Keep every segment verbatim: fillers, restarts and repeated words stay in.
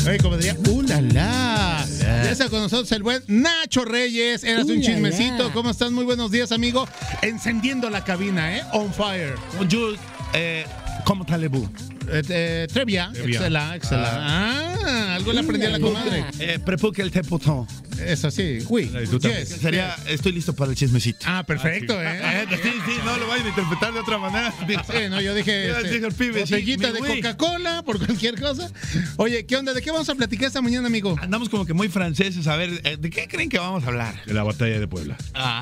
Oye, como diría, ¡uh, la, la! Ya está con nosotros el buen Nacho Reyes. Eras uh, un chismecito. La, la. ¿Cómo estás? Muy buenos días, amigo. Encendiendo la cabina, ¿eh? On fire. Bonjour. Eh, ¿Cómo talebú? Eh, eh, Trevia. Excelente, excelente. Ah. ah, algo le aprendí a la comadre. Eh, Prepuque el tepotón. Eso sí. Uy. Yes. Sería, estoy listo para el chismecito. Ah, perfecto, ah, sí. ¿eh? Sí, sí, no lo vayan a interpretar de otra manera. Sí, no, yo dije, este, el pibe, botellita sí, de güey. Coca-Cola por cualquier cosa. Oye, ¿qué onda? ¿De qué vamos a platicar esta mañana, amigo? Andamos como que muy franceses. A ver, ¿de qué creen que vamos a hablar? De la batalla de Puebla.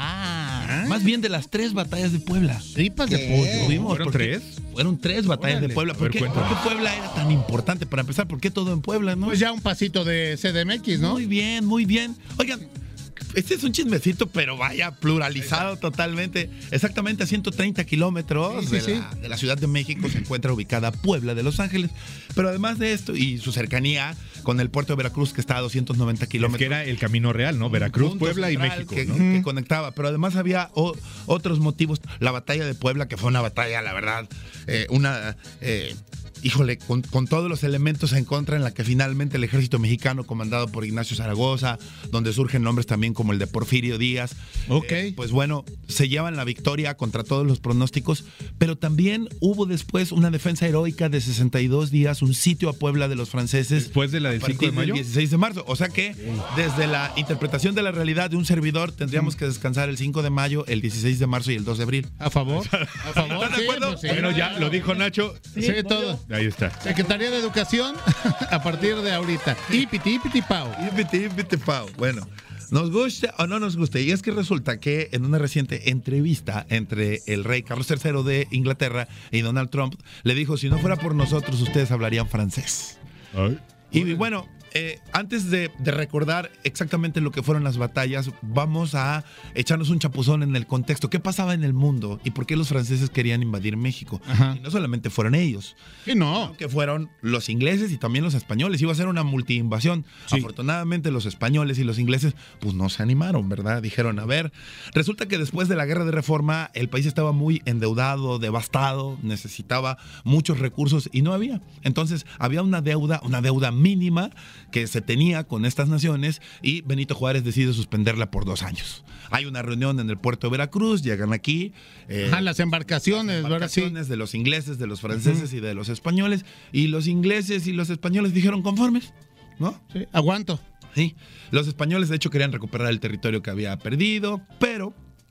Ah, ah. Más bien de las tres batallas de Puebla. Tripas de pollo. ¿Fuimos? ¿Fueron tres? Fueron tres batallas Órale. de Puebla. ¿Por, A ver, qué, ¿Por qué Puebla era tan importante? Para empezar, ¿por qué todo en Puebla, no? Pues ya un pasito de C D M X, ¿no? Muy bien, muy bien. Oigan, este es un chismecito, pero vaya, pluralizado totalmente. Exactamente a ciento treinta kilómetros sí, sí, de, la, sí. de la Ciudad de México se encuentra ubicada Puebla de Los Ángeles. Pero además de esto y su cercanía con el puerto de Veracruz, que está a doscientos noventa kilómetros. Es que era el camino real, ¿no? Veracruz, Punto Puebla y central México, que, ¿no? que conectaba. Pero además había o, otros motivos. La batalla de Puebla, que fue una batalla, la verdad, eh, una... Eh, híjole, con, con todos los elementos en contra, en la que finalmente el ejército mexicano, comandado por Ignacio Zaragoza, donde surgen nombres también como el de Porfirio Díaz, Ok. eh, pues bueno, se llevan la victoria contra todos los pronósticos, pero también hubo después una defensa heroica de sesenta y dos días, un sitio a Puebla de los franceses. Después de la del cinco de mayo. Del dieciséis de marzo, o sea que desde la interpretación de la realidad de un servidor, tendríamos que descansar el cinco de mayo, el dieciséis de marzo y el dos de abril. ¿A favor? ¿A favor? ¿Están de acuerdo? Pues sí. Bueno, ya lo dijo Nacho. Sí, sí, todo. Ahí está. Secretaría de Educación a partir de ahorita. Ipiti, ipiti, pau. Ipiti, ipiti, pau. Bueno, nos guste o no nos guste. Y es que resulta que en una reciente entrevista entre el rey Carlos tercero de Inglaterra y Donald Trump, le dijo, si no fuera por nosotros, ustedes hablarían francés. Ay. Y bueno, eh, antes de, de recordar exactamente lo que fueron las batallas, vamos a echarnos un chapuzón en el contexto. ¿Qué pasaba en el mundo y por qué los franceses querían invadir México? Ajá. Y no solamente fueron ellos, Y no. sino que fueron los ingleses y también los españoles. Iba a ser una multiinvasión. Sí. Afortunadamente los españoles y los ingleses pues no se animaron, ¿verdad? Dijeron, a ver, resulta que después de la guerra de reforma el país estaba muy endeudado, devastado, necesitaba muchos recursos y no había. Entonces había una deuda, una deuda mínima que se tenía con estas naciones y Benito Juárez decide suspenderla por dos años. Hay una reunión en el puerto de Veracruz, llegan aquí. Eh, Ajá, las embarcaciones, las embarcaciones de los ingleses, de los franceses uh-huh. y de los españoles. Y los ingleses y los españoles dijeron conformes, ¿no? Sí, aguanto. Sí, los españoles de hecho querían recuperar el territorio que había perdido, pero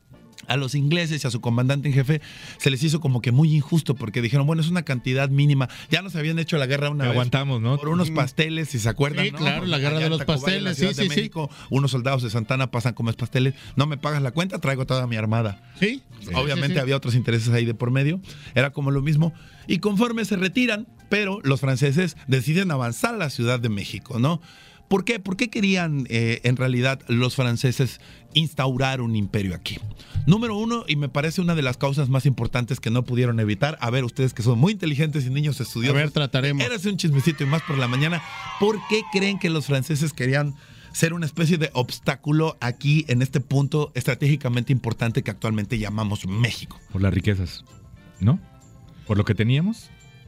a los ingleses y a su comandante en jefe se les hizo como que muy injusto porque dijeron, bueno, es una cantidad mínima. Ya nos habían hecho la guerra una Aguantamos, vez ¿no? por unos pasteles, si se acuerdan, Sí, ¿no? claro, la guerra Allá de los en Tacubaya, pasteles, en la Ciudad sí, de sí, México, unos soldados de Santana pasan como es pasteles. No me pagas la cuenta, traigo toda mi armada. Sí. Obviamente sí, sí. había otros intereses ahí de por medio. Era como lo mismo. Y conforme se retiran, pero los franceses deciden avanzar a la Ciudad de México, ¿no? ¿Por qué? ¿Por qué querían eh, en realidad los franceses instaurar un imperio aquí? Número uno, y me parece una de las causas más importantes que no pudieron evitar. A ver, ustedes que son muy inteligentes y niños estudiosos. A ver, trataremos. Érase un chismecito y más por la mañana. ¿Por qué creen que los franceses querían ser una especie de obstáculo aquí en este punto estratégicamente importante que actualmente llamamos México? Por las riquezas, ¿no? ¿Por lo que teníamos?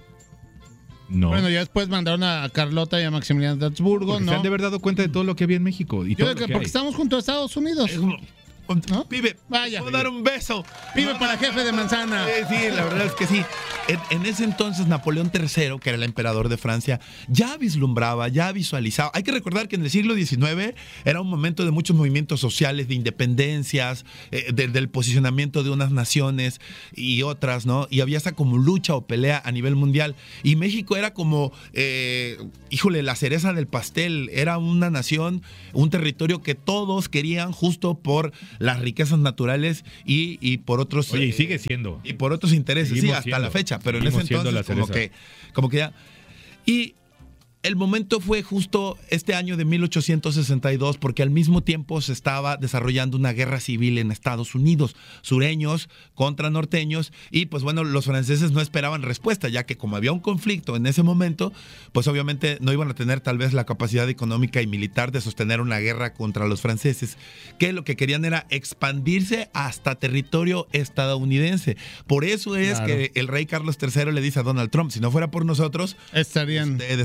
No. Bueno, ya después mandaron a Carlota y a Maximiliano de Habsburgo, Porque ¿no? se han de haber dado cuenta de todo lo que había en México. Y Yo todo creo lo que que porque hay. estamos junto a Estados Unidos. ¿No? Pibe, Vaya. ¿puedo dar un beso? Pibe para jefe de manzana. Sí, sí, la verdad es que sí. En, en ese entonces Napoleón tercero, que era el emperador de Francia, ya vislumbraba, ya visualizaba. Hay que recordar que en el siglo diecinueve era un momento de muchos movimientos sociales, de independencias, eh, de, del posicionamiento de unas naciones y otras, ¿no? Y había esa como lucha o pelea a nivel mundial. Y México era como, eh, híjole, la cereza del pastel. Era una nación, un territorio que todos querían justo por las riquezas naturales y, y por otros... Oye, y eh, sigue siendo. Y por otros intereses, sí, Seguimos hasta siendo. la fecha, pero en Seguimos ese siendo entonces la como cereza. que, como que ya... Y el momento fue justo este año de mil ochocientos sesenta y dos, porque al mismo tiempo se estaba desarrollando una guerra civil en Estados Unidos, sureños contra norteños, y pues bueno, los franceses no esperaban respuesta, ya que como había un conflicto en ese momento, pues obviamente no iban a tener tal vez la capacidad económica y militar de sostener una guerra contra los franceses, que lo que querían era expandirse hasta territorio estadounidense. Por eso es Claro. que el rey Carlos tercero le dice a Donald Trump, si no fuera por nosotros, Estarían... ustedes hablarían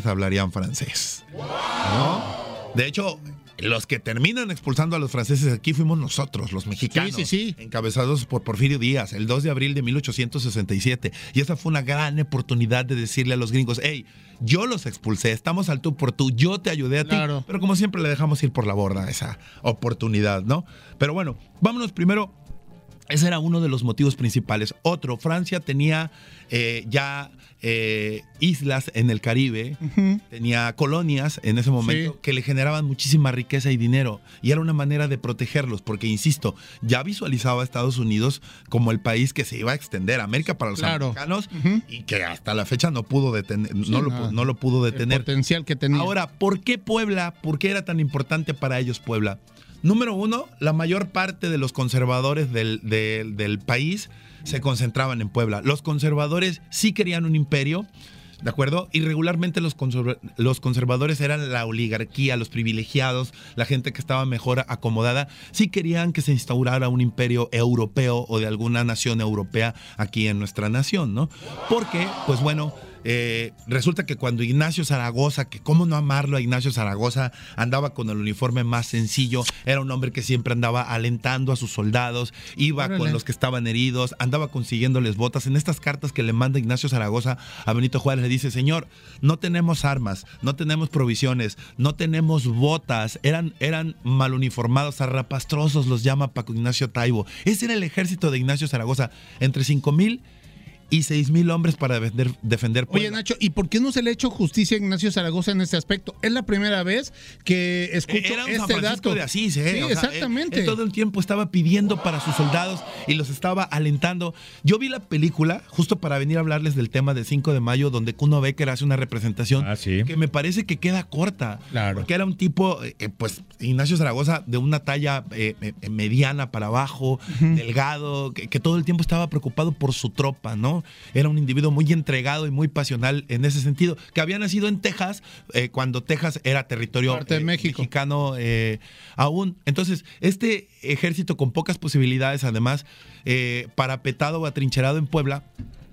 origen francés. ¿No? De hecho, los que terminan expulsando a los franceses aquí fuimos nosotros, los mexicanos. Sí, sí, sí. Encabezados por Porfirio Díaz, el dos de abril de mil ochocientos sesenta y siete. Y esa fue una gran oportunidad de decirle a los gringos, hey, yo los expulsé, estamos al tú por tú, yo te ayudé a ti. Claro. Pero como siempre le dejamos ir por la borda esa oportunidad, ¿no? Pero bueno, vámonos primero. Ese era uno de los motivos principales. Otro, Francia tenía eh, ya eh, islas en el Caribe, uh-huh. tenía colonias en ese momento sí. que le generaban muchísima riqueza y dinero. Y era una manera de protegerlos, porque, insisto, ya visualizaba a Estados Unidos como el país que se iba a extender a América para los claro. americanos uh-huh. y que hasta la fecha no pudo detener, sí, no, lo, no lo pudo detener. El potencial que tenía. Ahora, ¿por qué Puebla? ¿Por qué era tan importante para ellos Puebla? Número uno, la mayor parte de los conservadores del, del, del país se concentraban en Puebla. Los conservadores sí querían un imperio, ¿de acuerdo? Y regularmente los, conserv- los conservadores eran la oligarquía, los privilegiados, la gente que estaba mejor acomodada. Sí querían que se instaurara un imperio europeo o de alguna nación europea aquí en nuestra nación, ¿no? Porque, pues bueno... Eh, resulta que cuando Ignacio Zaragoza, que cómo no amarlo a Ignacio Zaragoza, andaba con el uniforme más sencillo, era un hombre que siempre andaba alentando a sus soldados, iba Órale. con los que estaban heridos, andaba consiguiéndoles botas. En estas cartas que le manda Ignacio Zaragoza a Benito Juárez le dice, señor, no tenemos armas, no tenemos provisiones, no tenemos botas, eran, eran mal uniformados, zarrapastrosos los llama Paco Ignacio Taibo. Ese era el ejército de Ignacio Zaragoza, entre cinco mil y seis mil hombres para defender, defender Puebla. Oye, Nacho, ¿y por qué no se le ha hecho justicia a Ignacio Zaragoza en este aspecto? Es la primera vez que escucho Era un este San Francisco dato. de Asís, ¿eh? Sí, o sea, exactamente. Él, él todo el tiempo estaba pidiendo para sus soldados y los estaba alentando. Yo vi la película justo para venir a hablarles del tema del cinco de mayo, donde Kuno Becker hace una representación ah, ¿sí? que me parece que queda corta. Claro. Porque era un tipo, eh, pues, Ignacio Zaragoza, de una talla eh, eh, mediana para abajo, uh-huh. delgado, que, que todo el tiempo estaba preocupado por su tropa, ¿no? Era un individuo muy entregado y muy pasional en ese sentido, que había nacido en Texas, eh, cuando Texas era territorio Parte de eh, México. mexicano eh, aún. Entonces, este ejército con pocas posibilidades, además, eh, parapetado o atrincherado en Puebla,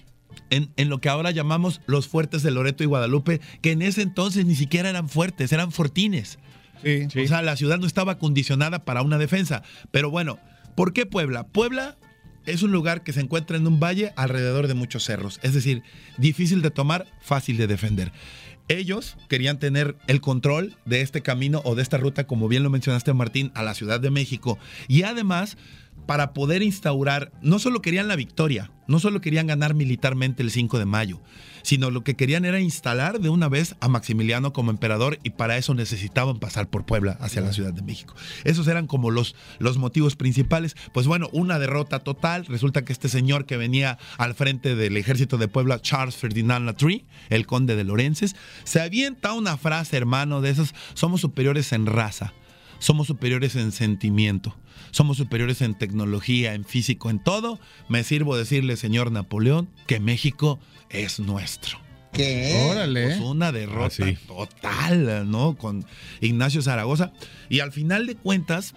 En, en lo que ahora llamamos los fuertes de Loreto y Guadalupe, que en ese entonces ni siquiera eran fuertes, eran fortines. Sí, sí. O sea, la ciudad no estaba acondicionada para una defensa. Pero bueno, ¿por qué Puebla? Puebla es un lugar que se encuentra en un valle alrededor de muchos cerros. Es decir, difícil de tomar, fácil de defender. Ellos querían tener el control de este camino o de esta ruta, como bien lo mencionaste, Martín, a la Ciudad de México. Y además, para poder instaurar, no solo querían la victoria, no solo querían ganar militarmente el cinco de mayo, sino lo que querían era instalar de una vez a Maximiliano como emperador, y para eso necesitaban pasar por Puebla hacia la Ciudad de México. Esos eran como los, los motivos principales. Pues bueno, una derrota total. Resulta que este señor que venía al frente del ejército de Puebla, Charles Ferdinand Latry, el conde de Lorences, se avienta una frase, hermano, de esos: somos superiores en raza, somos superiores en sentimiento, somos superiores en tecnología, en físico, en todo. Me sirvo decirle, señor Napoleón, que México es nuestro. ¿Qué? Órale. Pues una derrota ah, sí. total, ¿no? Con Ignacio Zaragoza. Y al final de cuentas,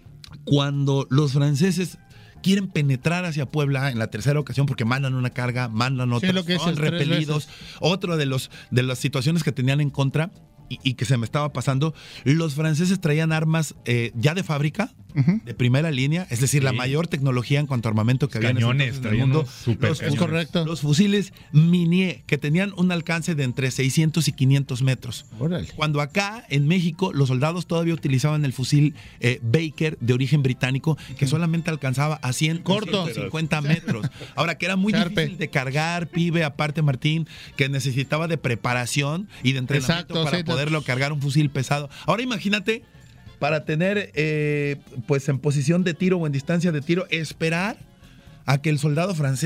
cuando los franceses quieren penetrar hacia Puebla en la tercera ocasión, porque mandan una carga, mandan otra, sí, lo que son es repelidos. Otra de, los, de las situaciones que tenían en contra y, y que se me estaba pasando, los franceses traían armas eh, ya de fábrica, uh-huh. de primera línea, es decir, sí. la mayor tecnología en cuanto a armamento que había en el mundo. Los, es correcto. Los fusiles Minié, que tenían un alcance de entre seiscientos y quinientos metros. Órale. Cuando acá en México los soldados todavía utilizaban el fusil eh, Baker de origen británico, que uh-huh. solamente alcanzaba a cien, corto, ciento cincuenta metros. Ahora, que era muy Charpe. difícil de cargar, pibe, aparte, Martín, que necesitaba de preparación y de entrenamiento Exacto, para sí, poderlo cargar un fusil pesado. Ahora imagínate, para tener eh, pues en posición de tiro o en distancia de tiro, esperar a que el soldado francés